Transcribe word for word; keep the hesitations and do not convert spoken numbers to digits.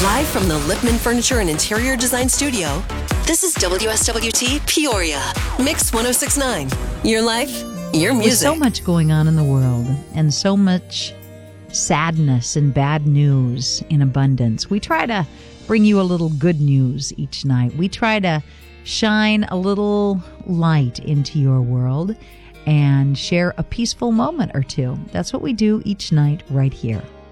Live from the Lipman Furniture and Interior Design Studio, this is W S W T Peoria, Mix one oh six point nine. Your life, your music. There's so much going on in the world and so much sadness and bad news in abundance. We try to bring you a little good news each night. We try to shine a little light into your world and share a peaceful moment or two. That's what we do each night right here.